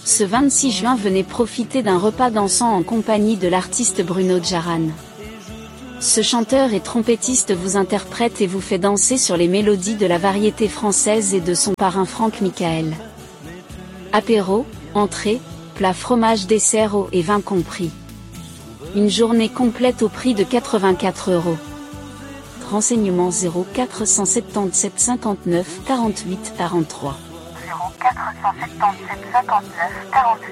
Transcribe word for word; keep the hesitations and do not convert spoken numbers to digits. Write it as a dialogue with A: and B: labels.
A: Ce vingt-six juin, venez profiter d'un repas dansant en compagnie de l'artiste Bruno Djaran. Ce chanteur et trompettiste vous interprète et vous fait danser sur les mélodies de la variété française et de son parrain Franck Michael. Apéro, entrée, plat, fromage, dessert, eau et vin compris. Une journée complète au prix de quatre-vingt-quatre euros. Renseignements zéro quatre cent soixante-dix-sept cinquante-neuf quarante-huit quarante-trois.
B: zéro quatre cent soixante-dix-sept cinquante-neuf quarante-huit